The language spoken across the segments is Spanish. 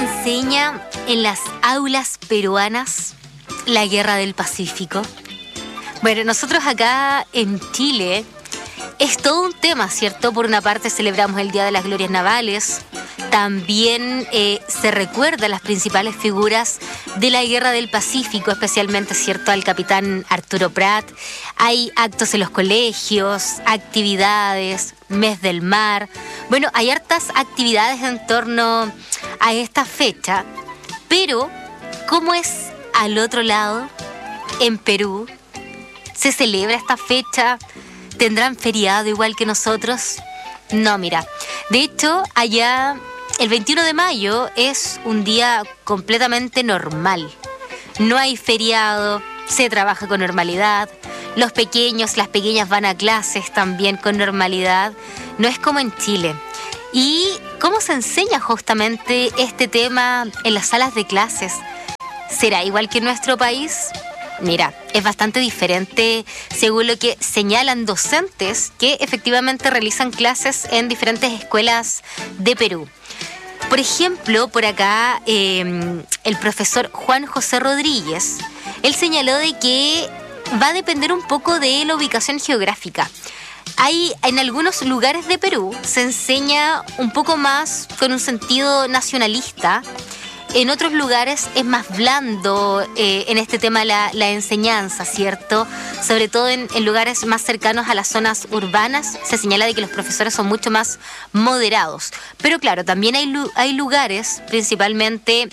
enseña en las aulas peruanas la Guerra del Pacífico? Bueno, nosotros acá en Chile es todo un tema, ¿cierto? Por una parte celebramos el Día de las Glorias Navales, también se recuerda las principales figuras de la Guerra del Pacífico, especialmente, ¿cierto?, al capitán Arturo Prat. Hay actos en los colegios, actividades, Mes del Mar. Bueno, hay hartas actividades en torno a esta fecha, pero ¿cómo es al otro lado, en Perú? ¿Se celebra esta fecha? ¿Tendrán feriado igual que nosotros? No, mira, de hecho, allá el 21 de mayo es un día completamente normal. No hay feriado, se trabaja con normalidad, los pequeños, las pequeñas van a clases también con normalidad. No es como en Chile. ¿Y cómo se enseña justamente este tema en las salas de clases? ¿Será igual que en nuestro país? Mira, es bastante diferente según lo que señalan docentes que efectivamente realizan clases en diferentes escuelas de Perú. Por ejemplo, por acá el profesor Juan José Rodríguez, él señaló de que va a depender un poco de la ubicación geográfica. Hay en algunos lugares de Perú se enseña un poco más con un sentido nacionalista. En otros lugares es más blando en este tema la enseñanza, ¿cierto? Sobre todo en lugares más cercanos a las zonas urbanas se señala de que los profesores son mucho más moderados. Pero claro, también hay lugares, principalmente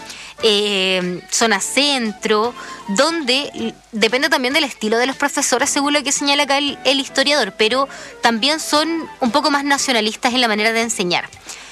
zona centro, donde depende también del estilo de los profesores, según lo que señala acá el historiador, pero también son un poco más nacionalistas en la manera de enseñar.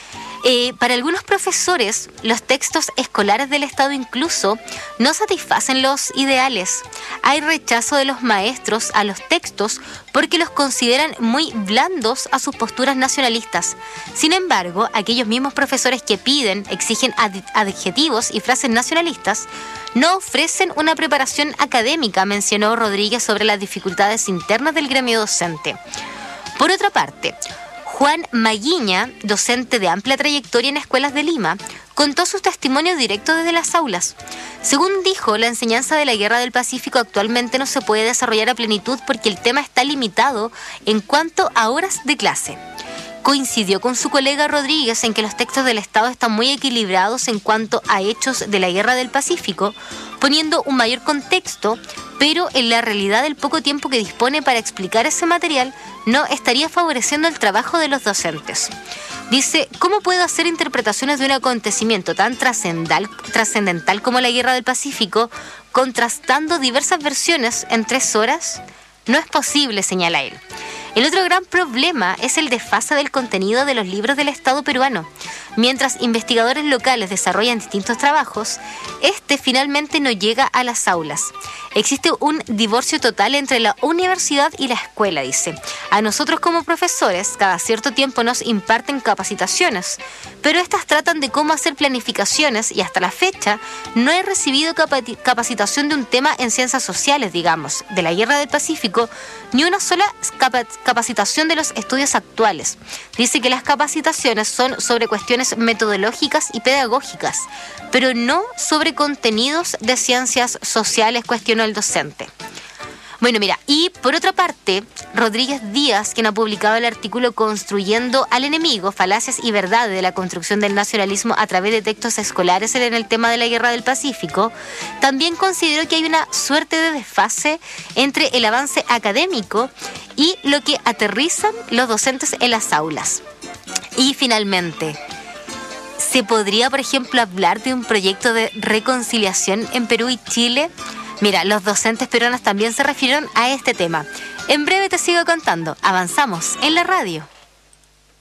Para algunos profesores, los textos escolares del Estado incluso no satisfacen los ideales. Hay rechazo de los maestros a los textos porque los consideran muy blandos a sus posturas nacionalistas. Sin embargo, aquellos mismos profesores que exigen adjetivos y frases nacionalistas, no ofrecen una preparación académica, mencionó Rodríguez sobre las dificultades internas del gremio docente. Por otra parte, Juan Maguiña, docente de amplia trayectoria en escuelas de Lima, contó sus testimonios directos desde las aulas. Según dijo, la enseñanza de la Guerra del Pacífico actualmente no se puede desarrollar a plenitud porque el tema está limitado en cuanto a horas de clase. Coincidió con su colega Rodríguez en que los textos del Estado están muy equilibrados en cuanto a hechos de la Guerra del Pacífico, poniendo un mayor contexto, pero en la realidad el poco tiempo que dispone para explicar ese material no estaría favoreciendo el trabajo de los docentes. Dice, ¿cómo puedo hacer interpretaciones de un acontecimiento tan trascendental como la Guerra del Pacífico, contrastando diversas versiones en 3 horas? No es posible, señala él. El otro gran problema es el desfase del contenido de los libros del Estado peruano. Mientras investigadores locales desarrollan distintos trabajos, este finalmente no llega a las aulas. Existe un divorcio total entre la universidad y la escuela, dice. A nosotros como profesores, cada cierto tiempo nos imparten capacitaciones, pero estas tratan de cómo hacer planificaciones y hasta la fecha no he recibido capacitación de un tema en ciencias sociales, digamos, de la Guerra del Pacífico, ni una sola capacitación de los estudios actuales. Dice que las capacitaciones son sobre cuestiones metodológicas y pedagógicas, pero no sobre contenidos de ciencias sociales, cuestionó el docente. Bueno, mira, y por otra parte, Rodríguez Díaz, quien ha publicado el artículo Construyendo al enemigo, falacias y verdades de la construcción del nacionalismo a través de textos escolares en el tema de la Guerra del Pacífico, también consideró que hay una suerte de desfase entre el avance académico y lo que aterrizan los docentes en las aulas. Y finalmente, ¿se podría, por ejemplo, hablar de un proyecto de reconciliación en Perú y Chile? Mira, los docentes peruanos también se refirieron a este tema. En breve te sigo contando. Avanzamos en la radio.